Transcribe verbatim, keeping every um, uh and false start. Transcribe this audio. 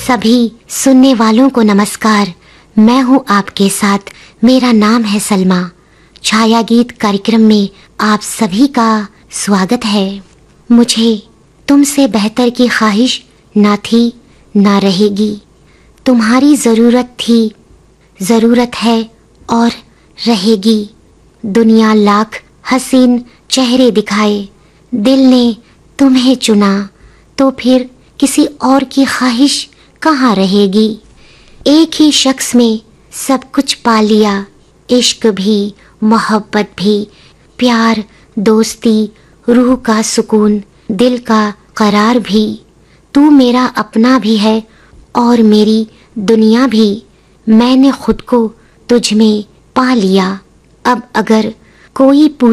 सभी सुनने वालों को नमस्कार। मैं हूं आपके साथ, मेरा नाम है सलमा। छाया गीत कार्यक्रम में आप सभी का स्वागत है। मुझे तुमसे बेहतर की ख्वाहिश ना थी ना रहेगी। तुम्हारी ज़रूरत थी, ज़रूरत है और रहेगी। दुनिया लाख हसीन चेहरे दिखाए, दिल ने तुम्हें चुना, तो फिर किसी और की ख्वाहिश कहाँ रहेगी। एक ही शख्स में सब कुछ पा लिया, इश्क भी, मोहब्बत भी, प्यार, दोस्ती, रूह का सुकून, दिल का करार भी। तू मेरा अपना भी है और मेरी दुनिया भी। मैंने खुद को तुझ में पा लिया। अब अगर कोई